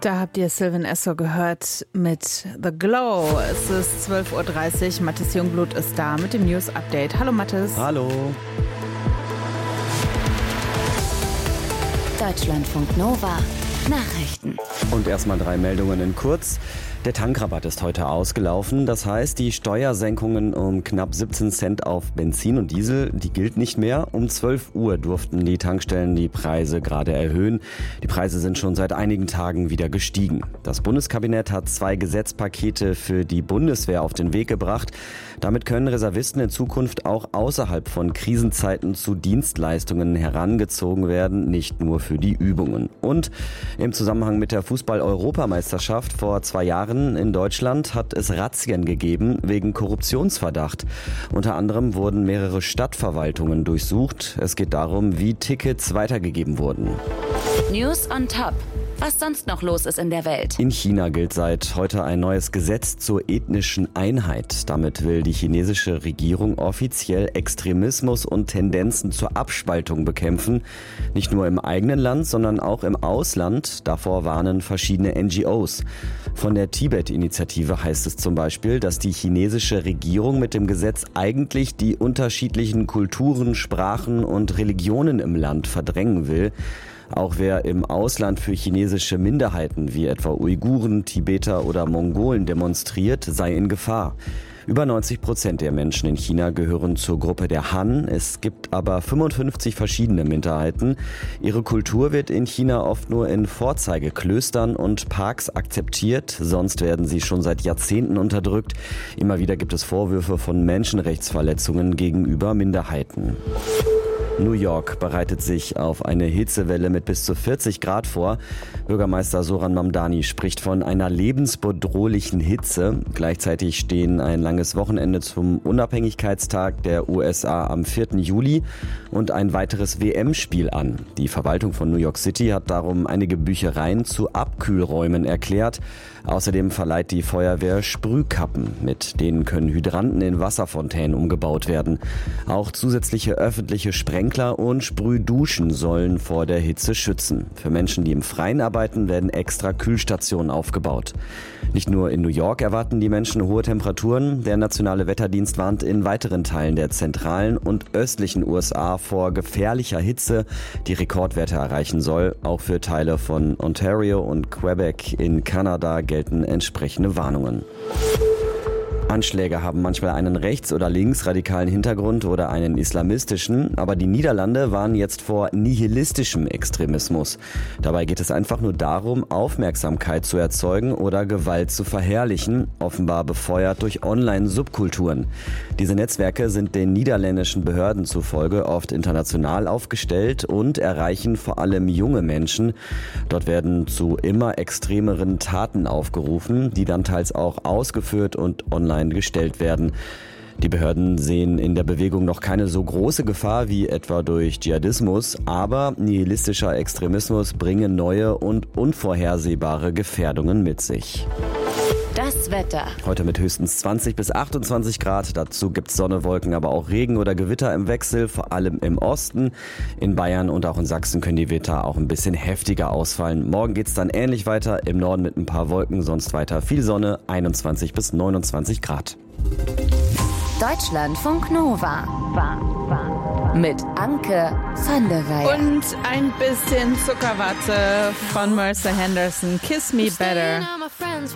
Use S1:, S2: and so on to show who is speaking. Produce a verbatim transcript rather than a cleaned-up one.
S1: Da habt ihr Sylvan Esso gehört mit The Glow. Es ist zwölf Uhr dreißig. Mathis Jungblut ist da mit dem News Update. Hallo Mathis.
S2: Hallo.
S3: Deutschlandfunk Nova. Nachrichten.
S2: Und erstmal drei Meldungen in kurz. Der Tankrabatt ist heute ausgelaufen. Das heißt, die Steuersenkungen um knapp siebzehn Cent auf Benzin und Diesel, die gilt nicht mehr. Um zwölf Uhr durften die Tankstellen die Preise gerade erhöhen. Die Preise sind schon seit einigen Tagen wieder gestiegen. Das Bundeskabinett hat zwei Gesetzpakete für die Bundeswehr auf den Weg gebracht. Damit können Reservisten in Zukunft auch außerhalb von Krisenzeiten zu Dienstleistungen herangezogen werden, nicht nur für die Übungen. Und im Zusammenhang mit der Fußball-Europameisterschaft vor zwei Jahren in Deutschland hat es Razzien gegeben wegen Korruptionsverdacht. Unter anderem wurden mehrere Stadtverwaltungen durchsucht. Es geht darum, wie Tickets weitergegeben wurden.
S3: News on Top. Was sonst noch los ist in der Welt.
S2: In China gilt seit heute ein neues Gesetz zur ethnischen Einheit. Damit will die chinesische Regierung offiziell Extremismus und Tendenzen zur Abspaltung bekämpfen. Nicht nur im eigenen Land, sondern auch im Ausland. Davor warnen verschiedene N G Os. Von der Tibet-Initiative heißt es zum Beispiel, dass die chinesische Regierung mit dem Gesetz eigentlich die unterschiedlichen Kulturen, Sprachen und Religionen im Land verdrängen will. Auch wer im Ausland für chinesische Minderheiten wie etwa Uiguren, Tibeter oder Mongolen demonstriert, sei in Gefahr. Über neunzig Prozent der Menschen in China gehören zur Gruppe der Han. Es gibt aber fünfundfünfzig verschiedene Minderheiten. Ihre Kultur wird in China oft nur in Vorzeigeklöstern und Parks akzeptiert. Sonst werden sie schon seit Jahrzehnten unterdrückt. Immer wieder gibt es Vorwürfe von Menschenrechtsverletzungen gegenüber Minderheiten. New York bereitet sich auf eine Hitzewelle mit bis zu vierzig Grad vor. Bürgermeister Zoran Mamdani spricht von einer lebensbedrohlichen Hitze. Gleichzeitig stehen ein langes Wochenende zum Unabhängigkeitstag der U S A am vierten Juli und ein weiteres W M-Spiel an. Die Verwaltung von New York City hat darum einige Büchereien zu Abkühlräumen erklärt. Außerdem verleiht die Feuerwehr Sprühkappen. Mit denen können Hydranten in Wasserfontänen umgebaut werden. Auch zusätzliche öffentliche Sprenkler und Sprühduschen sollen vor der Hitze schützen. Für Menschen, die im Freien arbeiten, werden extra Kühlstationen aufgebaut. Nicht nur in New York erwarten die Menschen hohe Temperaturen. Der Nationale Wetterdienst warnt in weiteren Teilen der zentralen und östlichen U S A vor gefährlicher Hitze, die Rekordwerte erreichen soll. Auch für Teile von Ontario und Quebec in Kanada gelten entsprechende Warnungen. Anschläge haben manchmal einen rechts- oder linksradikalen Hintergrund oder einen islamistischen, aber die Niederlande warnen jetzt vor nihilistischem Extremismus. Dabei geht es einfach nur darum, Aufmerksamkeit zu erzeugen oder Gewalt zu verherrlichen, offenbar befeuert durch Online-Subkulturen. Diese Netzwerke sind den niederländischen Behörden zufolge oft international aufgestellt und erreichen vor allem junge Menschen. Dort werden zu immer extremeren Taten aufgerufen, die dann teils auch ausgeführt und online gestellt werden. Die Behörden sehen in der Bewegung noch keine so große Gefahr wie etwa durch Dschihadismus, aber nihilistischer Extremismus bringe neue und unvorhersehbare Gefährdungen mit sich.
S3: Das Wetter.
S2: Heute mit höchstens zwanzig bis achtundzwanzig Grad. Dazu gibt's Sonne, Wolken, aber auch Regen oder Gewitter im Wechsel, vor allem im Osten. In Bayern und auch in Sachsen können die Gewitter auch ein bisschen heftiger ausfallen. Morgen geht's dann ähnlich weiter, im Norden mit ein paar Wolken, sonst weiter viel Sonne, einundzwanzig bis neunundzwanzig Grad.
S3: Deutschlandfunk Nova. Mit Anke van der Weyer.
S1: Und ein bisschen Zuckerwatte von Mercer Henderson. Kiss Me Better.